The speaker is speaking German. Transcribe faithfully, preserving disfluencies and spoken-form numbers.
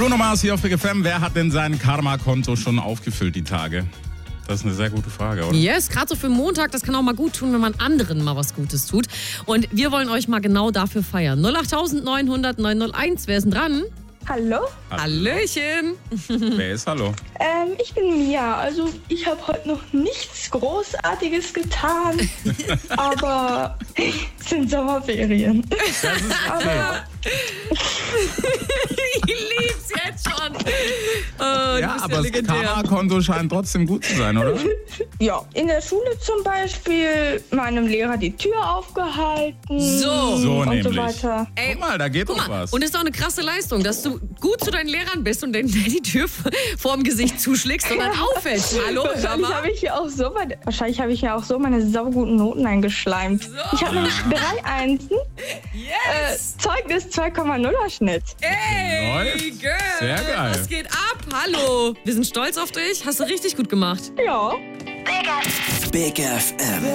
Bruno Mars hier auf Big F M. Wer hat denn sein Karma-Konto schon aufgefüllt die Tage? Das ist eine sehr gute Frage, oder? Yes, gerade so für Montag, das kann auch mal gut tun, wenn man anderen mal was Gutes tut. Und wir wollen euch mal genau dafür feiern. null acht neun null null neun null eins, wer ist denn dran? Hallo? Hallöchen. Wer ist Hallo? Ähm, ich bin Mia. Also ich habe heute noch nichts Großartiges getan, aber es sind Sommerferien. Das ist okay. Aber Ich lieb's jetzt schon. Oh, Ja, aber das Karma-Konto scheint trotzdem gut zu sein, oder? ja, in der Schule zum Beispiel meinem Lehrer die Tür aufgehalten. So. So und nämlich. so weiter. Ey, Guck mal, da geht guck doch mal. was. Und ist doch eine krasse Leistung, dass du gut zu deinen Lehrern bist und denen die Tür vorm Gesicht zuschlägst und dann auffällst. Hallo, hör Wahrscheinlich mal. habe ich mir auch so meine, wahrscheinlich habe ich mir auch so meine sauguten Noten eingeschleimt. Ich habe nämlich drei Einsen, äh, Yes. Zeugnis zwei Komma nuller Schnitt. Ey, Läuft. Girl. Sehr geil. Was geht ab? Hallo. Wir sind stolz auf dich. Hast du richtig gut gemacht. Ja. Big F M.